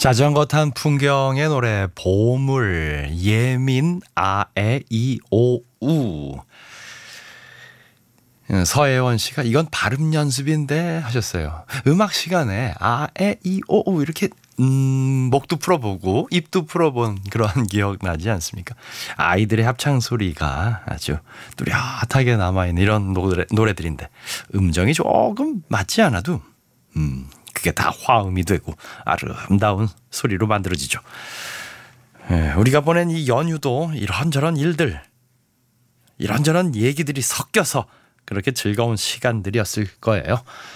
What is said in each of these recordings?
자전거 탄 풍경의 노래 보물 예민 아에이오우. 서혜원 씨가 이건 발음 연습인데 하셨어요. 음악 시간에 아에이오우 이렇게 목도 풀어보고 입도 풀어본 그런 기억 나지 않습니까? 아이들의 합창 소리가 아주 뚜렷하게 남아있는 이런 노래들인데 음정이 조금 맞지 않아도 그게 다 화음이 되고 아름다운 소리로 만들어지죠. 우리가 보낸 이 연휴도 이런저런 일들, 이런저런 얘기들이 섞여서 그렇게 즐거운 시간들이었을 거예요.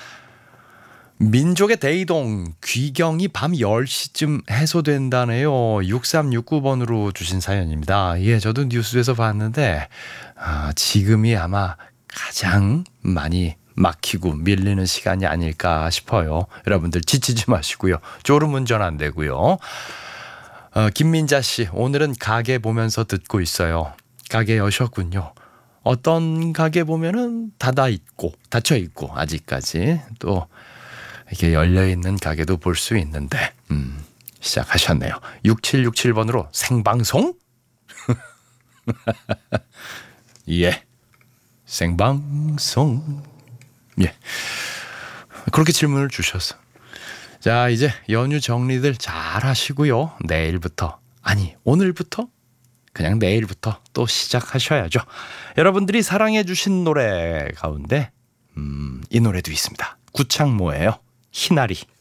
민족의 대이동 귀경이 밤 10시쯤 해소된다네요. 6369번으로 주신 사연입니다. 예, 저도 뉴스에서 봤는데 지금이 아마 가장 많이 막히고 밀리는 시간이 아닐까 싶어요. 여러분들 지치지 마시고요. 졸음운전 안 되고요. 김민자 씨, 오늘은 가게 보면서 듣고 있어요. 가게 여셨군요. 어떤 가게 보면은 닫혀 있고 아직까지 또 이렇게 열려 있는 가게도 볼 수 있는데 시작하셨네요. 6767번으로 생방송? 예, 생방송. 예, 그렇게 질문을 주셨어. 자, 이제 연휴 정리들 잘 하시고요. 내일부터, 아니 오늘부터, 그냥 내일부터 또 시작하셔야죠. 여러분들이 사랑해 주신 노래 가운데 이 노래도 있습니다. 구창모예요. 희나리.